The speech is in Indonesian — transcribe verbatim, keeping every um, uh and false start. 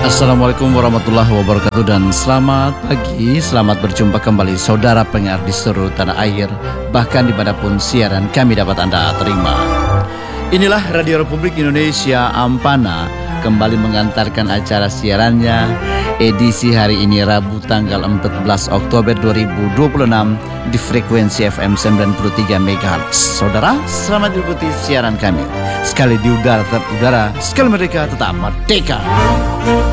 Assalamualaikum warahmatullahi wabarakatuh dan selamat pagi, selamat berjumpa kembali saudara pendengar di seluruh tanah air, bahkan dimanapun siaran kami dapat Anda terima. Inilah Radio Republik Indonesia Ampana kembali mengantarkan acara siarannya edisi hari ini Rabu tanggal empat belas Oktober dua ribu dua puluh enam di frekuensi F M sembilan puluh tiga megahertz. Saudara, selamat mengikuti siaran kami. Sekali di udara tetap udara, sekali mereka tetap merdeka.